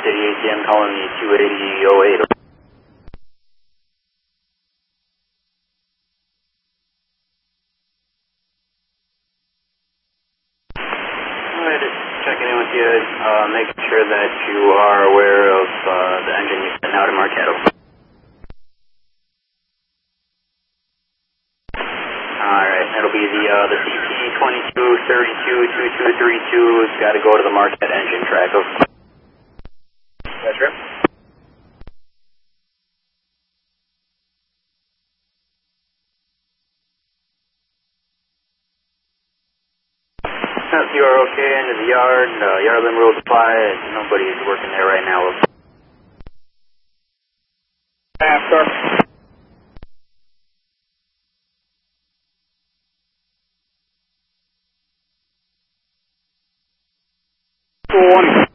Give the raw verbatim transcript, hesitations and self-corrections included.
City A T M calling me two eighty oh eight. Alright, just checking in with you, uh, making sure that you are aware of uh, the engine you sent out in Marquette. Alright, that'll be the uh, the C P twenty-two thirty-two twenty-two thirty-two. It's got to go to the Marquette engine track. That's right. You are okay into the yard, uh, yard limb rules apply, nobody's working there right now. After. One.